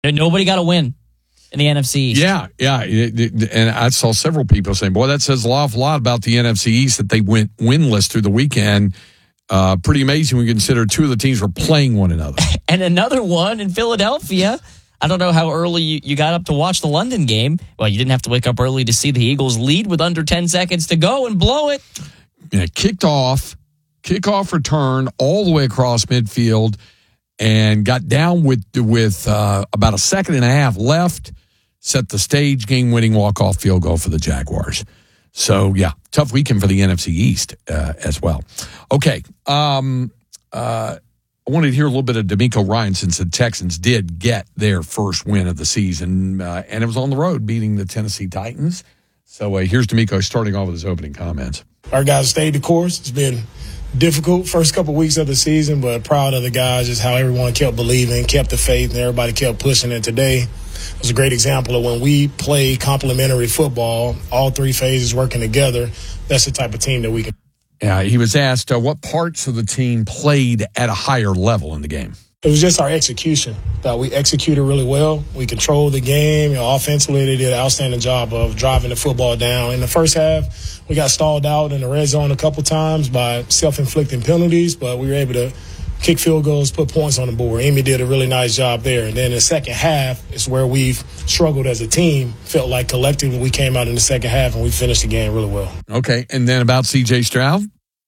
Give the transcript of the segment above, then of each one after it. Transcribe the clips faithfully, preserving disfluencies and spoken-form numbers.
Nobody got a win in the N F C East. Yeah, yeah. And I saw several people saying, boy, that says an awful lot about the N F C East that they went winless through the weekend. Uh, pretty amazing when you consider two of the teams were playing one another. And another one in Philadelphia. I don't know how early you, you got up to watch the London game. Well, you didn't have to wake up early to see the Eagles lead with under ten seconds to go and blow it. Yeah, kicked off, kickoff return all the way across midfield and got down with, with uh, about a second and a half left, set the stage, game-winning walk-off field goal for the Jaguars. So, yeah, tough weekend for the N F C East uh, as well. Okay, um, uh, I wanted to hear a little bit of D'Amico Ryan since the Texans did get their first win of the season, uh, and it was on the road beating the Tennessee Titans. So uh, here's D'Amico starting off with his opening comments. Our guys stayed the course. It's been difficult first couple weeks of the season, but proud of the guys, just how everyone kept believing, kept the faith, and everybody kept pushing. And today was a great example of when we play complementary football, all three phases working together. That's the type of team that we can. Yeah, he was asked uh, what parts of the team played at a higher level in the game. It was just our execution. That we executed really well. We controlled the game. You know, offensively, they did an outstanding job of driving the football down. In the first half, we got stalled out in the red zone a couple times by self-inflicting penalties, but we were able to kick field goals, put points on the board. Amy did a really nice job there. And then in the second half is where we've struggled as a team. Felt like collectively we came out in the second half and we finished the game really well. Okay, and then about C J Stroud?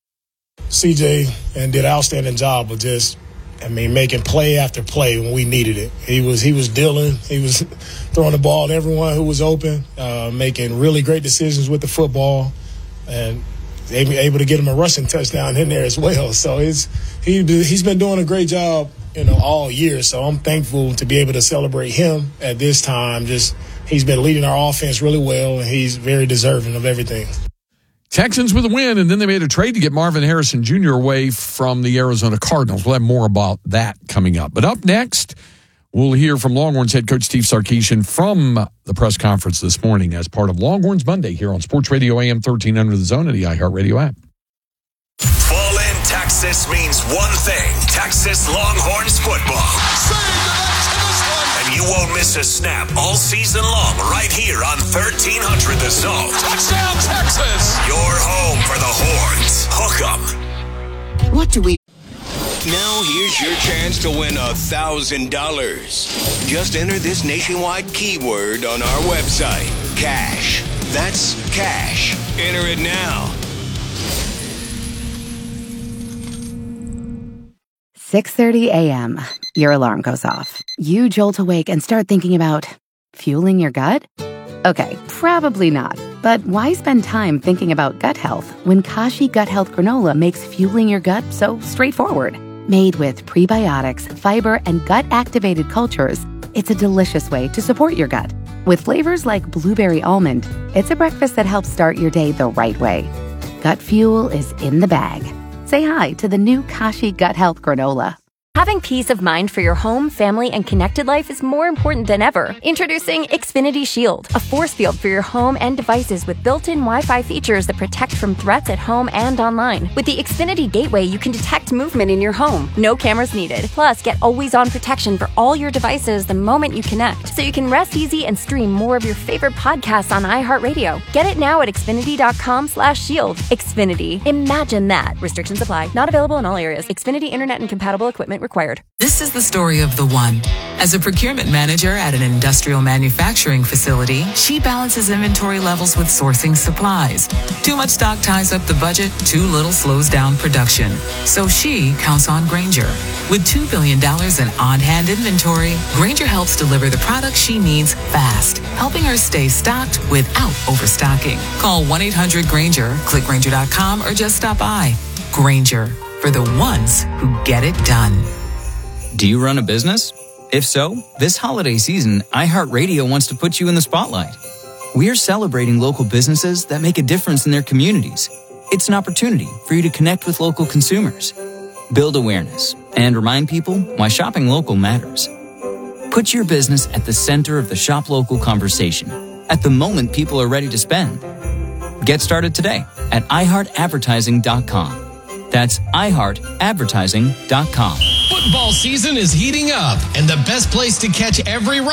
C J and did an outstanding job of just, I mean, making play after play when we needed it. He was he was dealing. He was throwing the ball to everyone who was open, uh, making really great decisions with the football, and able to get him a rushing touchdown in there as well. So it's he he's been doing a great job, you know, all year. So I'm thankful to be able to celebrate him at this time. Just he's been leading our offense really well, and he's very deserving of everything. Texans with a win, and then they made a trade to get Marvin Harrison Junior away from the Arizona Cardinals. We'll have more about that coming up. But up next, we'll hear from Longhorns head coach Steve Sarkisian from the press conference this morning as part of Longhorns Monday here on Sports Radio A M thirteen hundred The Zone and the iHeartRadio app. Fall in Texas means one thing: Texas Longhorns football. And you won't miss a snap all season long right here on thirteen hundred The Zone. Touchdown, Texas! Your home for the Horns. Hook 'em. What do we... Now here's your chance to win a thousand dollars. Just enter this nationwide keyword on our website. Cash. That's cash. Enter it now. six thirty a.m. Your alarm goes off. You jolt awake and start thinking about fueling your gut? Okay, probably not. But why spend time thinking about gut health when Kashi Gut Health Granola makes fueling your gut so straightforward? Made with prebiotics, fiber, and gut-activated cultures, it's a delicious way to support your gut. With flavors like blueberry almond, it's a breakfast that helps start your day the right way. Gut fuel is in the bag. Say hi to the new Kashi Gut Health Granola. Having peace of mind for your home, family, and connected life is more important than ever. Introducing Xfinity Shield, a force field for your home and devices with built-in Wi-Fi features that protect from threats at home and online. With the Xfinity Gateway, you can detect movement in your home. No cameras needed. Plus, get always-on protection for all your devices the moment you connect, so you can rest easy and stream more of your favorite podcasts on iHeartRadio. Get it now at Xfinity.com slash shield. Xfinity. Imagine that. Restrictions apply. Not available in all areas. Xfinity Internet and compatible equipment required. This is the story of the one. As a procurement manager at an industrial manufacturing facility, she balances inventory levels with sourcing supplies. Too much stock ties up the budget, too little slows down production. So she counts on Grainger. With two billion dollars in on-hand inventory, Grainger helps deliver the products she needs fast, helping her stay stocked without overstocking. Call one eight hundred Grainger, click Grainger dot com, or just stop by. Grainger, for the ones who get it done. Do you run a business? If so, this holiday season, iHeartRadio wants to put you in the spotlight. We are celebrating local businesses that make a difference in their communities. It's an opportunity for you to connect with local consumers, build awareness, and remind people why shopping local matters. Put your business at the center of the shop local conversation at the moment people are ready to spend. Get started today at i heart advertising dot com. That's i heart advertising dot com. Football season is heating up, and the best place to catch every